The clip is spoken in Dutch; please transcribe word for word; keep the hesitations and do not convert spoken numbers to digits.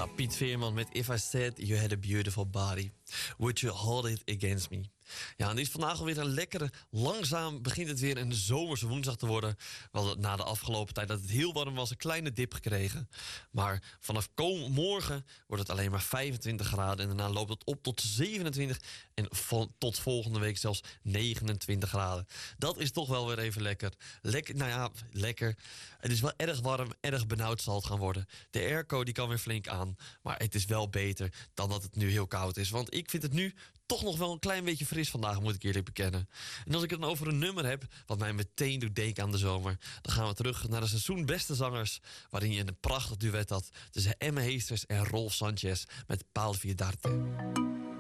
Ja, Piet Veerman met If I Said You Had a Beautiful Body, Would You Hold It Against Me? Ja, en die is vandaag alweer een lekkere, langzaam begint het weer een zomerse woensdag te worden. We hadden na de afgelopen tijd dat het heel warm was een kleine dip gekregen. Maar vanaf kom- morgen wordt het alleen maar vijfentwintig graden. En daarna loopt het op tot zevenentwintig en vo- tot volgende week zelfs negenentwintig graden. Dat is toch wel weer even lekker. Lekker, nou ja, lekker. Het is wel erg warm, erg benauwd zal het gaan worden. De airco die kan weer flink aan. Maar het is wel beter dan dat het nu heel koud is. Want ik vind het nu toch nog wel een klein beetje fris vandaag, moet ik eerlijk bekennen. En als ik het dan over een nummer heb, wat mij meteen doet denken aan de zomer, dan gaan we terug naar de seizoen Beste Zangers, waarin je een prachtig duet had tussen Emme Heesters en Rolf Sanchez met Paul Viadarte.